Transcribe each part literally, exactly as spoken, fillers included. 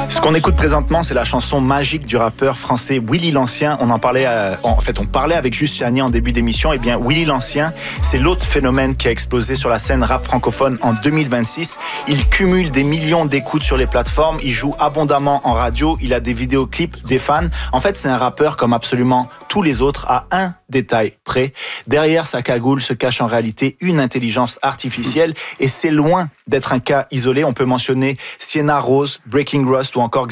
Ce qu'on écoute présentement, c'est la chanson magique du rappeur français Willy l'Ancien. On en parlait, euh, en fait, on parlait avec Juste Chani en début d'émission. Eh bien, Willy l'Ancien, c'est l'autre phénomène qui a explosé sur la scène rap francophone en deux mille vingt-six. Il cumule des millions d'écoutes sur les plateformes. Il joue abondamment en radio. Il a des vidéoclips, des fans. En fait, c'est un rappeur comme absolument tous les autres, à un détail près. Derrière sa cagoule se cache en réalité une intelligence artificielle et c'est loin d'être un cas isolé. On peut mentionner Sienna Rose, Breaking Rust ou encore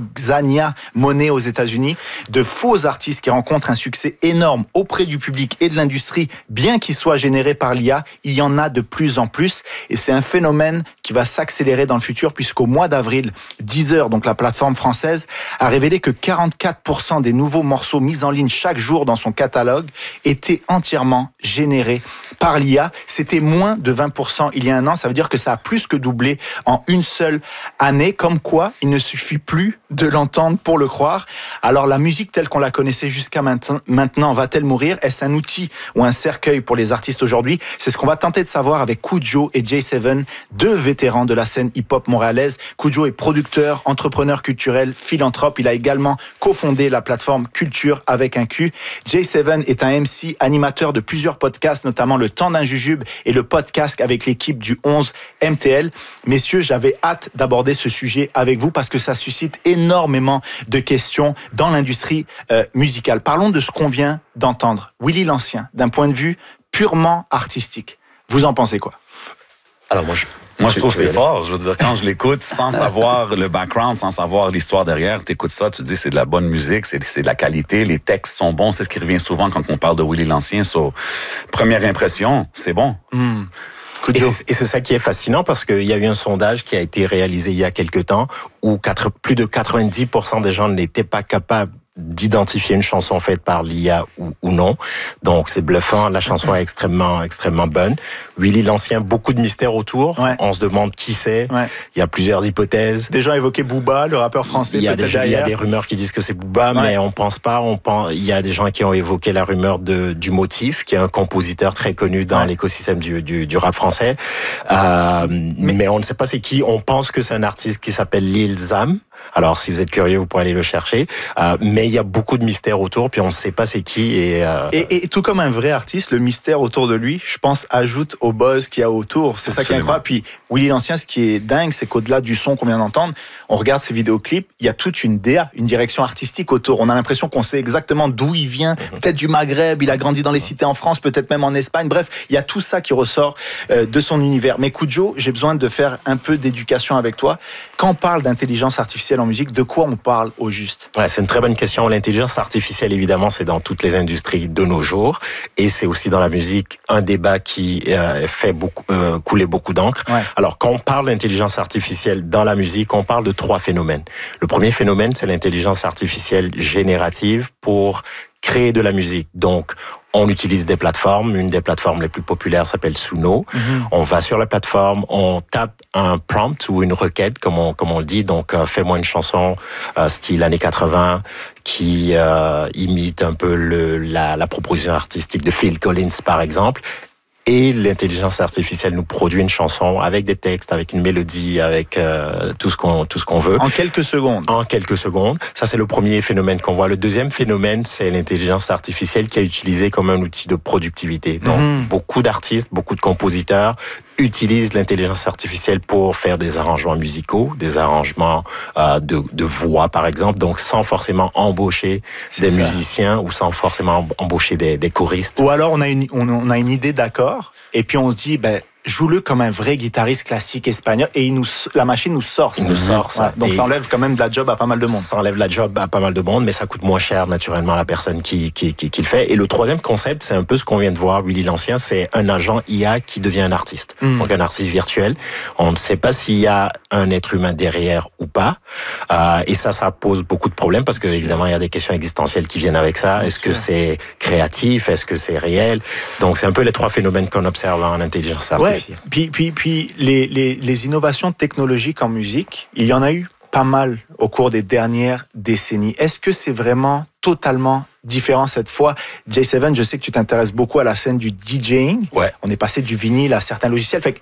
Xania Monet aux États-Unis. De faux artistes qui rencontrent un succès énorme auprès du public et de l'industrie, bien qu'ils soient générés par l'I A. Il y en a de plus en plus et c'est un phénomène qui va s'accélérer dans le futur puisqu'au mois d'avril, Deezer, donc la plateforme française, a révélé que quarante-quatre pour cent des nouveaux morceaux mis en ligne chaque jour dans son catalogue étaient entièrement générés par l'I A. C'était moins de vingt pour cent il y a un an. Ça veut dire que ça a plus que doublé en une seule année. Comme quoi, il ne suffit plus de l'entendre pour le croire. Alors, la musique telle qu'on la connaissait jusqu'à maintenant va-t-elle mourir? Est-ce un outil ou un cercueil pour les artistes aujourd'hui? C'est ce qu'on va tenter de savoir avec Kudjo et J sept, deux vétérans de la scène hip-hop montréalaise. Kudjo est producteur, entrepreneur culturel, philanthrope. Il a également cofondé la plateforme Culture avec un Q. J sept est un M C, animateur de plusieurs podcasts, notamment Le Temps d'un Jujube et le podcast avec l'équipe du onze M T L. Messieurs, j'avais hâte d'aborder ce sujet avec vous parce que ça suscite énormément de questions dans l'industrie euh, musicale. Parlons de ce qu'on vient d'entendre. Willy l'Ancien, d'un point de vue purement artistique. Vous en pensez quoi? Alors moi, je... Moi, je trouve que c'est fort. Je veux dire, quand je l'écoute, sans savoir le background, sans savoir l'histoire derrière, t'écoutes ça, tu te dis c'est de la bonne musique, c'est, c'est de la qualité, les textes sont bons. C'est ce qui revient souvent quand on parle de Willy l'Ancien. So, première impression, c'est bon. Mm. Et c'est, et c'est ça qui est fascinant parce qu'il y a eu un sondage qui a été réalisé il y a quelque temps où quatre, plus de quatre-vingt-dix pour cent des gens n'étaient pas capables d'identifier une chanson faite par l'I A ou, ou non. Donc, c'est bluffant. La chanson est extrêmement, extrêmement bonne. Willy l'Ancien, beaucoup de mystères autour. Ouais. On se demande qui c'est. Ouais. Il y a plusieurs hypothèses. Des gens évoquaient Booba, le rappeur français. Il y a, des, il y a des rumeurs qui disent que c'est Booba, ouais. mais on pense pas. On pense, il y a des gens qui ont évoqué la rumeur de, du Motif, qui est un compositeur très connu dans ouais. l'écosystème du, du, du rap français. Euh, mais, mais on ne sait pas c'est qui. On pense que c'est un artiste qui s'appelle Lil Zam. Alors, si vous êtes curieux, vous pourrez aller le chercher. Euh, mais il y a beaucoup de mystères autour, puis on ne sait pas c'est qui. Et, euh... et, et tout comme un vrai artiste, le mystère autour de lui, je pense, ajoute au buzz qu'il y a autour. C'est Absolument. Ça qui est incroyable. Puis Willy l'Ancien, ce qui est dingue, c'est qu'au-delà du son qu'on vient d'entendre, on regarde ses vidéoclips, il y a toute une D A, une direction artistique autour. On a l'impression qu'on sait exactement d'où il vient, mm-hmm. peut-être du Maghreb, il a grandi dans les cités en France, peut-être même en Espagne. Bref, il y a tout ça qui ressort euh, de son univers. Mais Kudjo, j'ai besoin de faire un peu d'éducation avec toi. Quand on parle d'intelligence artificielle en musique, de quoi on parle au juste? Ouais, c'est une très bonne question. L'intelligence artificielle, évidemment, c'est dans toutes les industries de nos jours. Et c'est aussi dans la musique un débat qui euh, fait beaucoup, euh, couler beaucoup d'encre. Ouais. Alors, quand on parle d'intelligence artificielle dans la musique, on parle de trois phénomènes. Le premier phénomène, c'est l'intelligence artificielle générative pour créer de la musique. Donc, on utilise des plateformes. Une des plateformes les plus populaires s'appelle Suno. Mm-hmm. On va sur la plateforme, on tape un prompt ou une requête, comme on, comme on le dit. Donc, euh, fais-moi une chanson euh, style années quatre-vingts qui euh, imite un peu le, la, la proposition artistique de Phil Collins, par exemple. Et l'intelligence artificielle nous produit une chanson avec des textes, avec une mélodie, avec euh, tout ce qu'on tout ce qu'on veut. En quelques secondes. En quelques secondes. Ça, c'est le premier phénomène qu'on voit. Le deuxième phénomène, c'est l'intelligence artificielle qui est utilisée comme un outil de productivité. Donc, mmh. beaucoup d'artistes, beaucoup de compositeurs utilisent l'intelligence artificielle pour faire des arrangements musicaux, des arrangements euh, de, de voix, par exemple. Donc, sans forcément embaucher c'est des ça. musiciens ou sans forcément embaucher des, des choristes. Ou alors, on a une, on, on a une idée d'accord. Et puis on se dit, ben, joue-le comme un vrai guitariste classique espagnol et il nous, la machine nous sort. Il nous sort ça. Ouais, donc et ça enlève quand même de la job à pas mal de monde. Ça enlève la job à pas mal de monde, mais ça coûte moins cher naturellement à la personne qui, qui, qui, qui le fait. Et le troisième concept, c'est un peu ce qu'on vient de voir, Willy l'Ancien, c'est un agent I A qui devient un artiste. Mm. Donc un artiste virtuel. On ne sait pas s'il y a un être humain derrière ou pas. Euh, et ça, ça pose beaucoup de problèmes parce que évidemment, il y a des questions existentielles qui viennent avec ça. Bien Est-ce sûr. que c'est créatif? Est-ce que c'est réel? Donc c'est un peu les trois phénomènes qu'on observe en intelligence artificielle. Ouais. Puis, puis, puis les, les, les innovations technologiques en musique, il y en a eu pas mal au cours des dernières décennies. Est-ce que c'est vraiment totalement différent cette fois? J sept, je sais que tu t'intéresses beaucoup à la scène du DJing. Ouais. On est passé du vinyle à certains logiciels. Fait que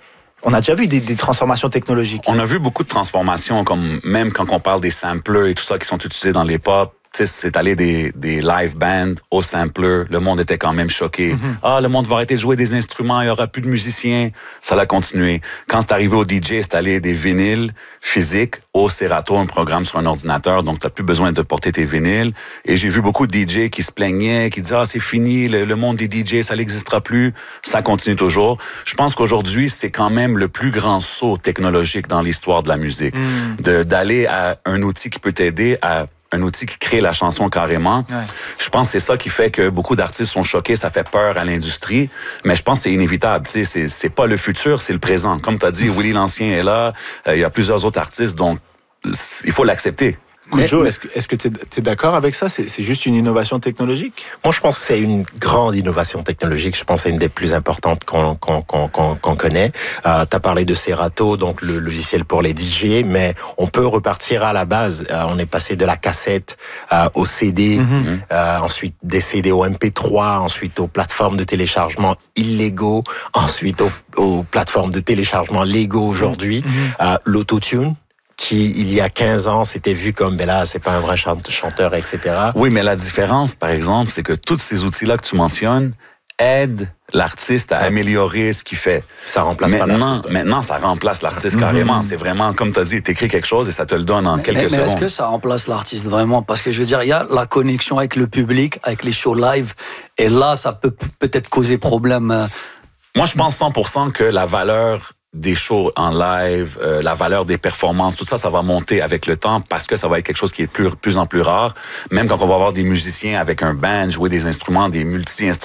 On a déjà vu des, des transformations technologiques. On a vu beaucoup de transformations, comme même quand on parle des samplers et tout ça qui sont utilisés dans les pop. Tu sais, c'est allé des, des live bands au sampler. Le monde était quand même choqué. Mm-hmm. Ah, le monde va arrêter de jouer des instruments, il n'y aura plus de musiciens. Ça l'a continué. Quand c'est arrivé au D J, c'est allé des vinyles physiques au Serato, un programme sur un ordinateur. Donc, tu n'as plus besoin de porter tes vinyles. Et j'ai vu beaucoup de D J qui se plaignaient, qui disaient, ah, c'est fini, le, le monde des D J, ça n'existera plus. Ça continue toujours. Je pense qu'aujourd'hui, c'est quand même le plus grand saut technologique dans l'histoire de la musique. Mm. De, d'aller à un outil qui peut t'aider à un outil qui crée la chanson carrément. Ouais. Je pense que c'est ça qui fait que beaucoup d'artistes sont choqués, ça fait peur à l'industrie, mais je pense que c'est inévitable. Tu sais, c'est, c'est pas le futur, c'est le présent. Comme tu as dit, Willie l'Ancien est là, euh, il y a plusieurs autres artistes, donc il faut l'accepter. Mais, Joe, mais... est-ce que est-ce que tu es d'accord avec ça? C'est, c'est juste une innovation technologique? Moi, je pense que c'est une grande innovation technologique. Je pense que c'est une des plus importantes qu'on, qu'on, qu'on, qu'on, qu'on connaît. Euh, tu as parlé de Serato, donc le logiciel pour les D J, mais on peut repartir à la base. Euh, on est passé de la cassette euh, au C D, mm-hmm. euh, ensuite des C D au M P trois, ensuite aux plateformes de téléchargement illégaux, ensuite aux, aux plateformes de téléchargement légaux aujourd'hui, mm-hmm. euh, l'autotune, qui, il y a quinze ans, s'était vu comme, ben là, c'est pas un vrai chanteur, et cetera. Oui, mais la différence, par exemple, c'est que tous ces outils-là que tu mentionnes aident l'artiste à ouais. améliorer ce qu'il fait. Ça remplace maintenant, pas l'artiste. Maintenant, ça remplace l'artiste mm-hmm. carrément. C'est vraiment, comme tu as dit, t'écris quelque chose et ça te le donne en mais, quelques mais, secondes. Mais est-ce que ça remplace l'artiste vraiment? Parce que je veux dire, il y a la connexion avec le public, avec les shows live, et là, ça peut peut-être causer problème. Moi, je pense cent pour cent que la valeur des shows en live, euh, la valeur des performances, tout ça, ça va monter avec le temps parce que ça va être quelque chose qui est plus, plus en plus rare. Même quand on va avoir des musiciens avec un band, jouer des instruments, des multi-instruments,